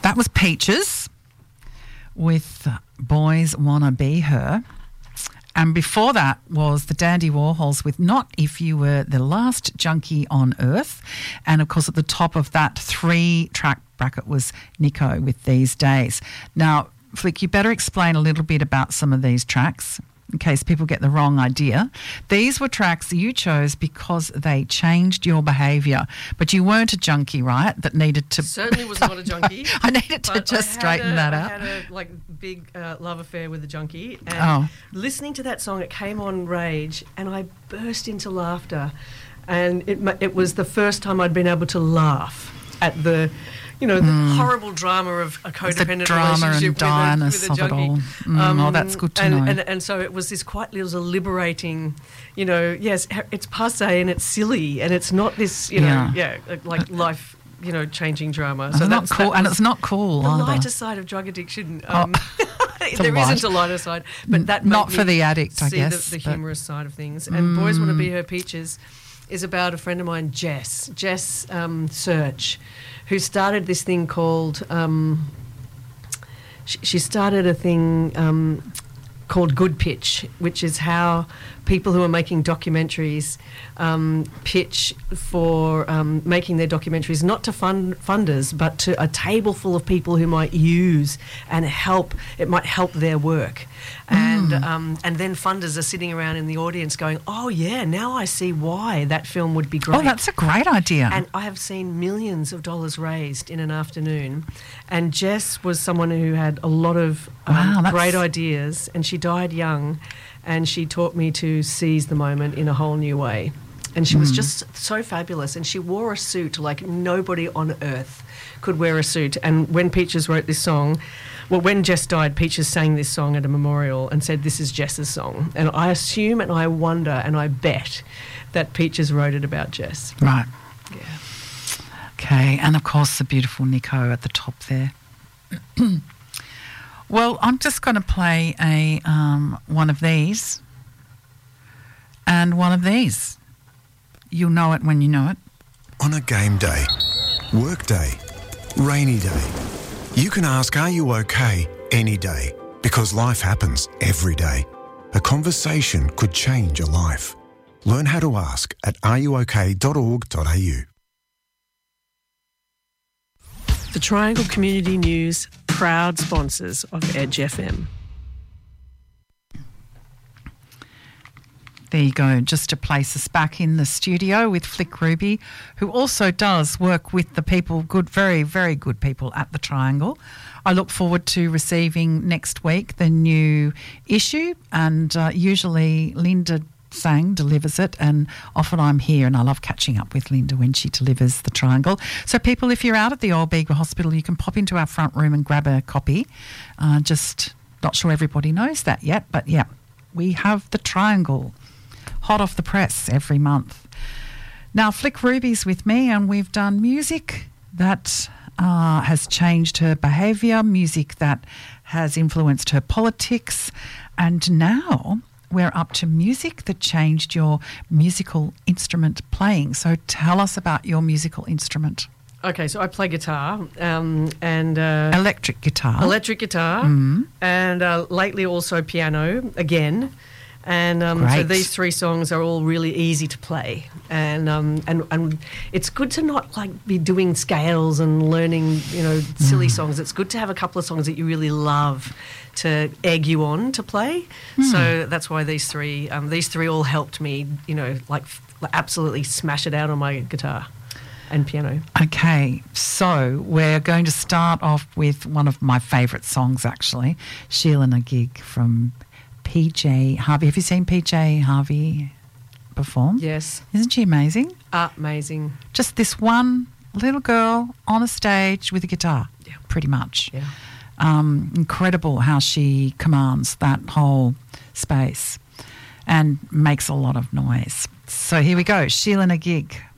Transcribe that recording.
That was Peaches with Boys Wanna Be Her. And before that was the Dandy Warhols with Not If You Were the Last Junkie on Earth. And, of course, at the top of that 3-track bracket was Nico with These Days. Now, Flick, you better explain a little bit about some of these tracks in case people get the wrong idea. These were tracks you chose because they changed your behaviour. But you weren't a junkie, right, that needed to... Certainly was not a junkie. I needed to just straighten that out. I had a big love affair with a junkie. And listening to that song, it came on Rage, and I burst into laughter. And it was the first time I'd been able to laugh at the... the horrible drama of a codependent relationship with a junkie. That's good to know. And so it was it was a liberating, yes, it's passé and it's silly and it's not this, life, changing drama. So that's not cool, and it's not cool either. The lighter side of drug addiction. There isn't a lighter side, but that not for the addict, I guess. The humorous side of things. And Boys Wanna Be Her Peaches is about a friend of mine, Jess Search, who started this thing called... she started a thing called Good Pitch, which is how people who are making documentaries pitch for making their documentaries, not to funders, but to a table full of people who might use and help. It might help their work. And then funders are sitting around in the audience going, oh, yeah, now I see why that film would be great. Oh, that's a great idea. And I have seen millions of dollars raised in an afternoon. And Jess was someone who had a lot of great ideas, and she died young, and she taught me to seize the moment in a whole new way. And she was just so fabulous, and she wore a suit like nobody on earth could wear a suit. And when Peaches wrote this song... Well, when Jess died, Peaches sang this song at a memorial and said, this is Jess's song. And I assume and I wonder and I bet that Peaches wrote it about Jess. Right. Yeah. Okay, and of course the beautiful Nico at the top there. Well, I'm just going to play one of these and one of these. You'll know it when you know it. On a game day, work day, rainy day, you can ask, are you okay, any day, because life happens every day. A conversation could change a life. Learn how to ask at areyouok.org.au. The Triangle Community News, proud sponsors of Edge FM. There you go, just to place us back in the studio with Flick Ruby, who also does work with the people, very, very good people at the Triangle. I look forward to receiving next week the new issue, and usually Linda Sang delivers it, and often I'm here, and I love catching up with Linda when she delivers the Triangle. So people, if you're out at the Old Bega Hospital, you can pop into our front room and grab a copy. Just not sure everybody knows that yet, but yeah, we have the Triangle hot off the press every month. Now, Flick Ruby's with me, and we've done music that has changed her behaviour, music that has influenced her politics, and now we're up to music that changed your musical instrument playing. So tell us about your musical instrument. Okay, so I play guitar and... electric guitar. Electric guitar, and lately also piano again. And so these 3 songs are all really easy to play, and it's good to not be doing scales and learning silly songs. It's good to have a couple of songs that you really love to egg you on to play. So that's why these three all helped me absolutely smash it out on my guitar and piano. Okay, so we're going to start off with one of my favourite songs, actually, Sheila and a Gig from PJ Harvey. Have you seen PJ Harvey perform? Yes. Isn't she amazing? Amazing. Just this one little girl on a stage with a guitar, pretty much. Yeah. Incredible how she commands that whole space and makes a lot of noise. So here we go, Sheila and a Gig.